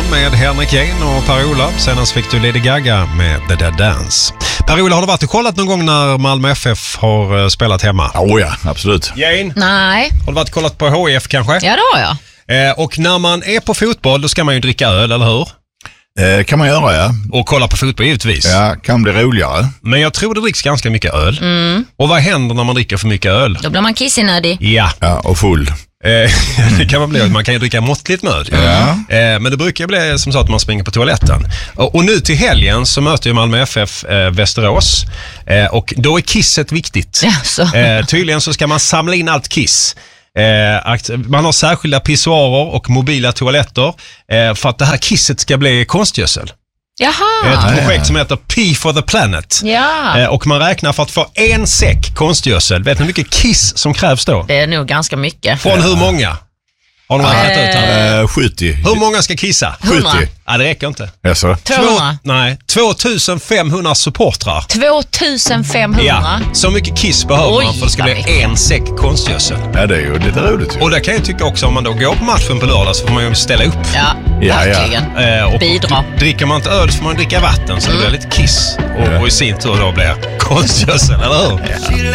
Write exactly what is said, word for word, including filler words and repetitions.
morgon med Henrik Jane och Per-Ola. Senast fick du Lady Gaga med The Dead Dance. Per-Ola, har du varit och kollat någon gång när Malmö F F har spelat hemma? Oh ja, absolut. Jane? Nej. Har du varit och kollat på H I F kanske? Ja, det har jag. Eh, och när man är på fotboll, då ska man ju dricka öl, eller hur? Eh, kan man göra, ja. Och kolla på fotboll givetvis. Ja, kan bli roligare. Men jag tror det dricks ganska mycket öl. Mm. Och vad händer när man dricker för mycket öl? Då blir man kissinödig. Ja. Ja, och full. Eh, det kan man bli. Man kan ju dricka måttligt med öl. Ja. Eh, men det brukar bli som så att man springer på toaletten. Och, och nu till helgen så möter ju Malmö F F eh, Västerås. Eh, och då är kisset viktigt. Ja, så. Eh, tydligen så ska man samla in allt kiss. Eh, man har särskilda pissoarer och mobila toaletter eh, för att det här kisset ska bli konstgödsel. Jaha. Ett projekt ja. som heter P for the Planet. Ja. Eh, och man räknar för att få en säck konstgödsel. Vet ni hur mycket kiss som krävs då? Det är nog ganska mycket. Från hur många? Har de räknat ut här? Eh, sjuttio. Hur många ska kissa? hundra. sjuttio. Ja, det räcker inte. Alltså. tvåhundra. Nej, tvåtusenfemhundra supportrar. tvåtusenfemhundra. Ja, så mycket kiss behöver Oj, man för det ska vad bli mycket. en säck konstgödsel. Ja, det är ju lite roligt. Och det kan jag tycka också, om man då går på matchen på lördag så får man ju ställa upp. Ja, Ja, verkligen. Eh, och Bidra. dricker man inte öl så får man dricka vatten så det blir lite kiss. Och, och i sin tur då blir konstgödsel, eller hur? Ja.